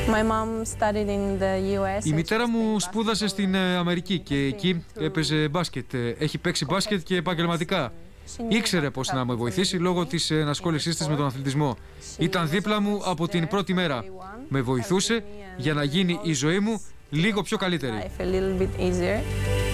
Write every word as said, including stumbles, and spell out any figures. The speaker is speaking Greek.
Η μητέρα μου σπούδασε στην Αμερική και εκεί έπαιζε μπάσκετ. Έχει παίξει μπάσκετ και επαγγελματικά. Ήξερε πώς να με βοηθήσει λόγω της ενασχόλησής της με τον αθλητισμό. Ήταν δίπλα μου από την πρώτη μέρα. Με βοηθούσε για να γίνει η ζωή μου λίγο πιο καλύτερη.